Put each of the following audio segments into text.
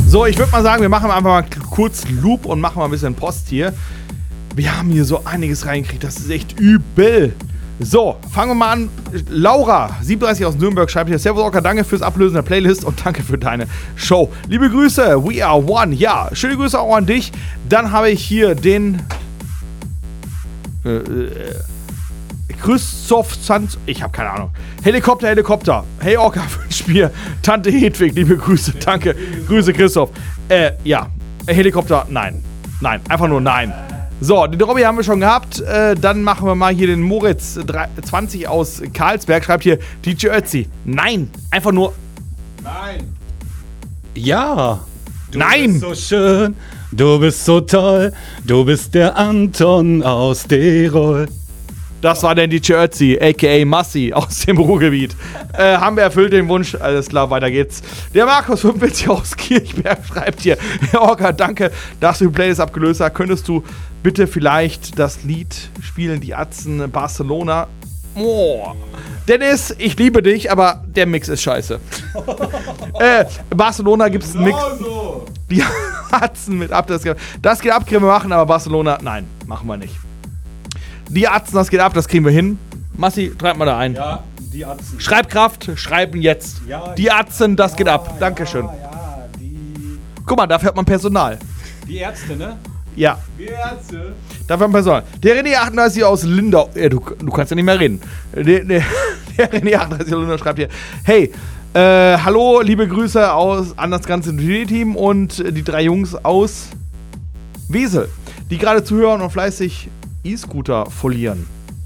So, ich würde mal sagen, wir machen einfach mal kurz Loop und machen mal ein bisschen Post hier. Wir haben hier so einiges reingekriegt, das ist echt übel. So, fangen wir mal an. Laura, 37 aus Nürnberg, schreibt hier: Servus Orca, danke fürs Ablösen der Playlist und danke für deine Show. Liebe Grüße, we are one. Ja, schöne Grüße auch an dich. Dann habe ich hier den Christoph Sanz, ich habe keine Ahnung. Helikopter. Hey Orca, wünsch mir Tante Hedwig, liebe Grüße, danke. Grüße Christoph. Ja, Helikopter, nein. Nein, einfach nur nein. So, den Robby haben wir schon gehabt. Dann machen wir mal hier den Moritz 20 aus Karlsberg. Schreibt hier DJ Ötzi. Nein, einfach nur. Nein. Ja. Nein. Du bist so schön, du bist so toll, du bist der Anton aus Tirol. Das war der DJ Ötzi, a.k.a. Massi aus dem Ruhrgebiet. Haben wir erfüllt den Wunsch. Alles klar, weiter geht's. Der Markus 45 aus Kirchberg schreibt hier: Herr Orca, danke, dass du die Playlist abgelöst hast. Könntest du bitte vielleicht das Lied spielen, die Atzen Barcelona? Oh. Dennis, ich liebe dich, aber der Mix ist scheiße. Barcelona gibt's einen Mix. So. Die Atzen mit ab. Das geht ab, können wir machen, aber Barcelona, nein, machen wir nicht. Die Atzen, das geht ab, das kriegen wir hin. Massi, schreib mal da ein. Ja, die Atzen. Schreibkraft, schreiben jetzt. Ja, die Atzen, das geht ab. Dankeschön. Ja, Guck mal, dafür hat man Personal. die Ärzte, ne? Ja, Die Ärzte. dafür hat man Personal. Der René 38 aus Lindau. Du kannst ja nicht mehr reden. Der René 38 aus Lindau schreibt hier: Hey, hallo, liebe Grüße an das ganze Team und die 3 Jungs aus Wesel, die gerade zuhören und fleißig E-Scooter folieren,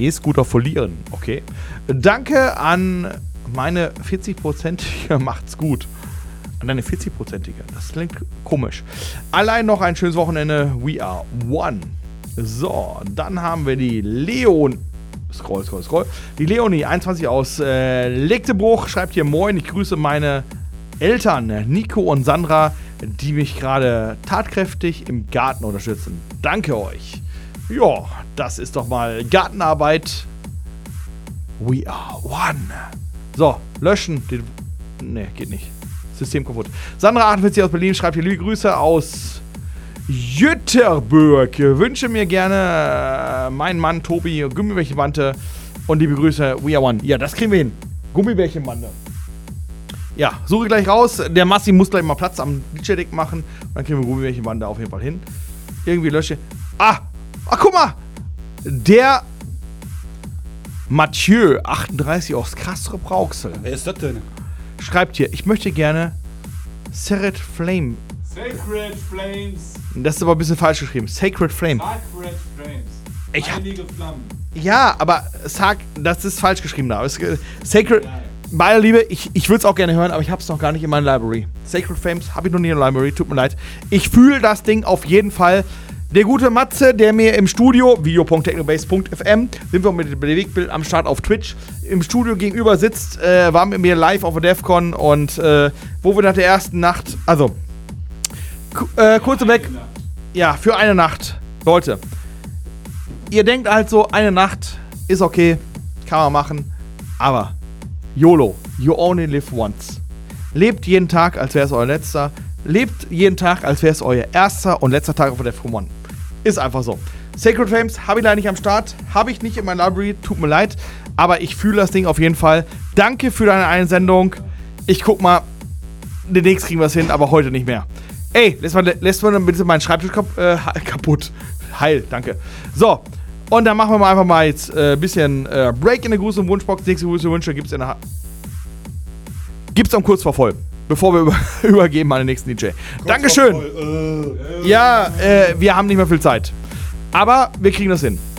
okay. Danke an meine 40-prozentige, macht's gut. An deine 40-prozentige, das klingt komisch. Allein noch ein schönes Wochenende, we are one. So, dann haben wir die Leon. Scroll. Die Leonie, 21 aus Legtebruch, schreibt hier: Moin, ich grüße meine Eltern, Nico und Sandra, die mich gerade tatkräftig im Garten unterstützen. Danke euch. Ja, das ist doch mal Gartenarbeit. We are one. So, löschen. Ne, geht nicht. System kaputt. Sandra 48 aus Berlin schreibt hier: Liebe Grüße aus Jüterburg. Wünsche mir gerne meinen Mann Tobi Gummibärchenbande und liebe Grüße, we are one. Ja, das kriegen wir hin. Gummibärchenbande. Ja, suche gleich raus. Der Massi muss gleich mal Platz am DJ-Deck machen. Dann kriegen wir Gummibärchenbande auf jeden Fall hin. Irgendwie lösche. Ach, guck mal! Der Mathieu, 38 aus Castrop-Rauxel. Wer ist das denn? Schreibt hier: Ich möchte gerne Sacred Flame. Sacred Flames. Das ist aber ein bisschen falsch geschrieben. Sacred Flame. Sacred Flames. Heilige Flammen. Ja, aber das ist falsch geschrieben da. Sacred. Bei aller Liebe, ich würde es auch gerne hören, aber ich habe es noch gar nicht in meiner Library. Sacred Flames habe ich noch nie in der Library, tut mir leid. Ich fühle das Ding auf jeden Fall. Der gute Matze, der mir im Studio, video.technobase.fm, sind wir mit dem Bewegtbild am Start auf Twitch, im Studio gegenüber sitzt, war mit mir live auf der DEFCON und wo wir nach der ersten Nacht, also, kurz und weg, ja, für eine Nacht, Leute, ihr denkt halt so, eine Nacht ist okay, kann man machen, aber YOLO, you only live once. Lebt jeden Tag, als wäre es euer letzter. Lebt jeden Tag, als wäre es euer erster und letzter Tag auf der DEFCON 1. Ist einfach so. Sacred Flames habe ich leider nicht am Start. Habe ich nicht in meiner Library. Tut mir leid. Aber ich fühle das Ding auf jeden Fall. Danke für deine Einsendung. Ich guck mal. Demnächst kriegen wir es hin, aber heute nicht mehr. Ey, lässt mal bitte meinen Schreibtisch kaputt. Heil, danke. So. Und dann machen wir mal einfach mal jetzt ein bisschen Break in der Gruß- und Wunschbox. Nächste Grüße und Wünsche gibt's am kurz vor voll. Bevor wir übergeben an den nächsten DJ. Dankeschön. Ja, wir haben nicht mehr viel Zeit. Aber wir kriegen das hin.